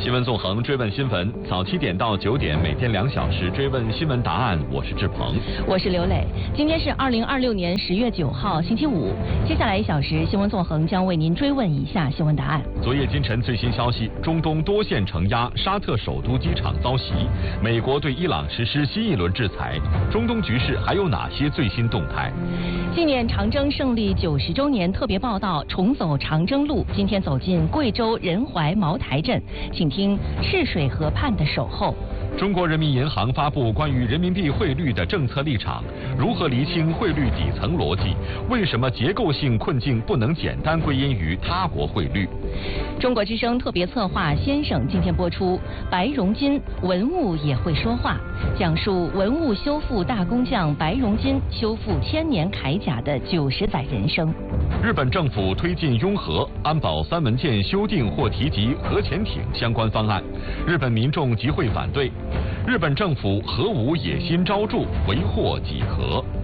新闻纵横追问新闻，早7点到9点，每天2小时追问新闻答案。我是志鹏， 我是刘磊。今天是2026年10月9号，星期五。接下来1小时，新闻纵横将为您追问以下新闻答案。 昨夜今晨最新消息：中东多线承压，沙特首都机场遭袭，美国对伊朗实施新一轮制裁。中东局势还有哪些最新动态？ 纪念长征胜利90周年特别报道：重走长征路，今天走进贵州仁怀茅台镇，请听赤水河畔的守候。 中国人民银行发布关于人民币汇率的政策立场，如何厘清汇率底层逻辑？为什么结构性困境不能简单归因于他国汇率？ 中国之声特别策划《先生》今天播出，白荣金文物也会说话，讲述文物修复大工匠白荣金修复1000年铠甲的90载人生。 日本政府推进拥核，安保3文件修订或提及核潜艇相关方案，日本民众集会反对。日本政府核武野心昭著，为祸几何？